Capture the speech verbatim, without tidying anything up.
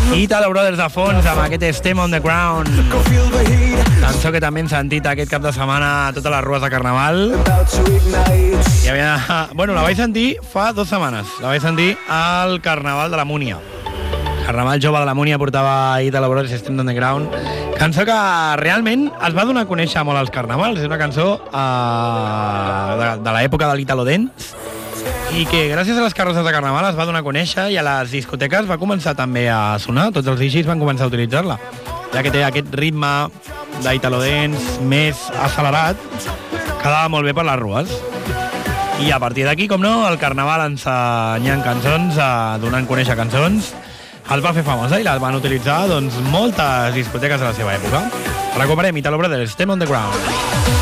Italo Brothers de fons amb aquest Stem on the Ground, cançó que també hem sentit aquest cap de setmana a totes les rues de Carnaval. I havia... Bueno, la vaig sentir fa dues setmanes, la vaig sentir al Carnaval de la Múnia. Carnaval jove de la Múnia portava Italo Brothers Stem on the Ground, cançó que realment es va donar a conèixer molt als carnavals. És una cançó uh, de, de l'època de l'Italo Dance, i que gràcies a les carrosses de Carnaval es va donar a conèixer, i a les discoteques va començar també a sonar. Tots els D Js van començar a utilitzar-la, ja que té aquest ritme d'Italo Dance més accelerat, quedava molt bé per les rues. I a partir d'aquí, com no, el Carnaval ensenyant cançons, a donant a conèixer cançons, els va fer famosa i les van utilitzar doncs moltes discoteques de la seva època. Recuperem Italo Brothers, Stem on the Ground.